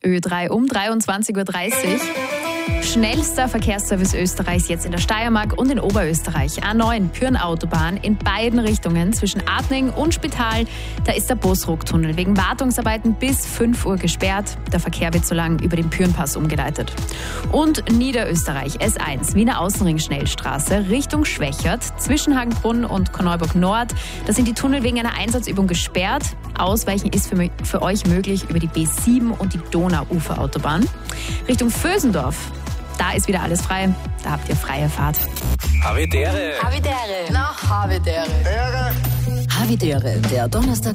Ö3 um 23.30 Uhr. Schnellster Verkehrsservice Österreichs jetzt in der Steiermark und in Oberösterreich. A9 Pyhrn-Autobahn in beiden Richtungen zwischen Adning und Spital. Da ist der Bosruck-Tunnel wegen Wartungsarbeiten bis 5 Uhr gesperrt. Der Verkehr wird so lang über den Pyhrnpass umgeleitet. Und Niederösterreich S1 Wiener Außenring-Schnellstraße Richtung Schwächert zwischen Hagenbrunn und Korneuburg Nord. Da sind die Tunnel wegen einer Einsatzübung gesperrt. Ausweichen ist für euch möglich über die B7 und die Donauuferautobahn. Richtung Vösendorf, da ist wieder alles frei. Da habt ihr freie Fahrt. Havidere. Havidere. Na, Havidere. Havidere, der Donnerstag